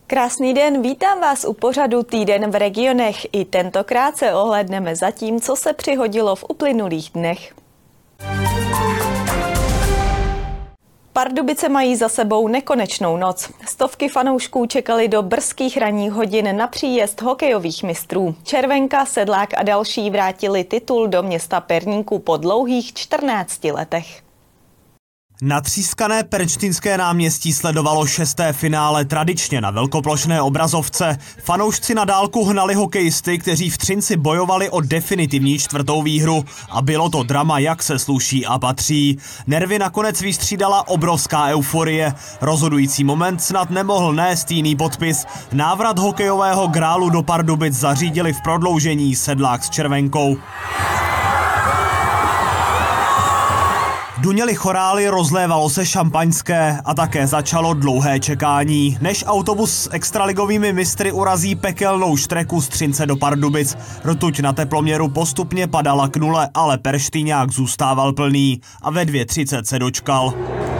Krásný den, vítám vás u pořadu Týden v regionech. I tentokrát se ohlédneme za tím, co se přihodilo v uplynulých dnech. Pardubice mají za sebou nekonečnou noc. Stovky fanoušků čekali do brzkých ranních hodin na příjezd hokejových mistrů. Červenka, Sedlák a další vrátili titul do města Perníku po dlouhých 14 letech. Natřískané Pernštejnské náměstí sledovalo 6. finále tradičně na velkoplošné obrazovce. Fanoušci na dálku hnali hokejisty, kteří v Třinci bojovali o definitivní 4. výhru. A bylo to drama, jak se sluší a patří. Nervy nakonec vystřídala obrovská euforie. Rozhodující moment snad nemohl nést jiný podpis. Návrat hokejového grálu do Pardubic zařídili v prodloužení Sedlák s Červenkou. Duněly chorály, rozlévalo se šampaňské a také začalo dlouhé čekání, než autobus s extraligovými mistry urazí pekelnou štreku z Třince do Pardubic. Rtuť na teploměru postupně padala k nule, ale Perštejňák zůstával plný a ve 2:30 se dočkal.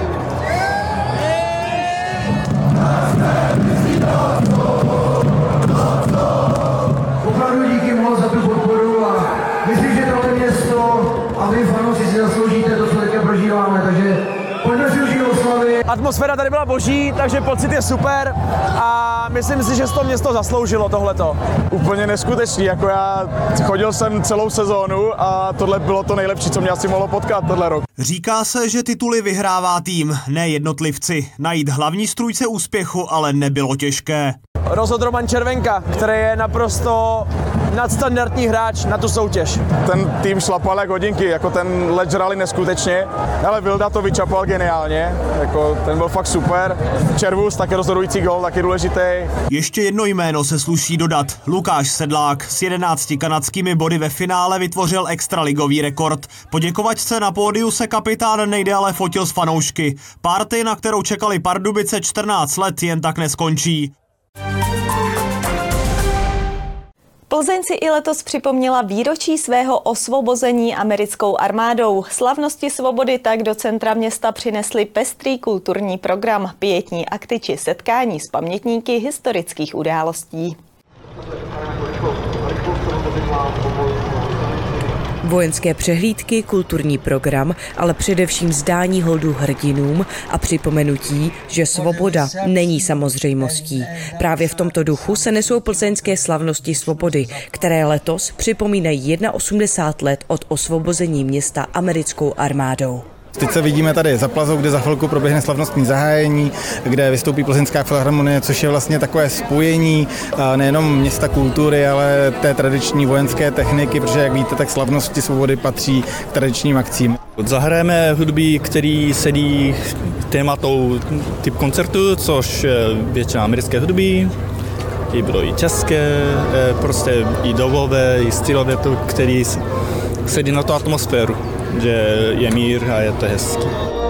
Opravdu díky moc za tu podporu a myslím, že tohle město a vy fanoušci si zasloužíte to, co teďka prožíváme, takže pojďme si užít oslavy. Atmosféra tady byla boží, takže pocit je super a myslím si, že to město zasloužilo tohleto. Úplně neskutečný, jako já chodil jsem celou sezónu a tohle bylo to nejlepší, co mě asi mohlo potkat tenhle rok. Říká se, že tituly vyhrává tým, ne jednotlivci. Najít hlavní strůjce úspěchu ale nebylo těžké. Rozhodl Roman Červenka, který je naprosto nadstandardní hráč na tu soutěž. Ten tým šlapal jak hodinky, jako ten let žrali neskutečně, ale Vilda to vyčapal geniálně, jako ten byl fakt super. Červus, taky rozhodující gól, taky důležitý. Ještě jedno jméno se sluší dodat. Lukáš Sedlák s 11 kanadskými body ve finále vytvořil extraligový rekord. Poděkovačce na pódiu se kapitán nejdéle fotil s fanoušky. Party, na kterou čekali Pardubice 14 let, jen tak neskončí. Plzeň si i letos připomněla výročí svého osvobození americkou armádou. Slavnosti svobody tak do centra města přinesly pestrý kulturní program, pietní akty či setkání s pamětníky historických událostí. Vojenské přehlídky, kulturní program, ale především vzdání holdu hrdinům a připomenutí, že svoboda není samozřejmostí. Právě v tomto duchu se nesou plzeňské slavnosti svobody, které letos připomínají 81 let od osvobození města americkou armádou. Teď se vidíme tady za plazou, kde za chvilku proběhne slavnostní zahájení, kde vystoupí Plzeňská filharmonie, což je vlastně takové spojení nejenom města kultury, ale té tradiční vojenské techniky, protože jak víte, tak slavnosti svobody patří k tradičním akcím. Zahrajeme hudby, který sedí tématou typ koncertu, což je většina americké hudby, i bylo i české, prostě i dobové, i stylové, který sedí na tu atmosféru, že je mír a je to hezky.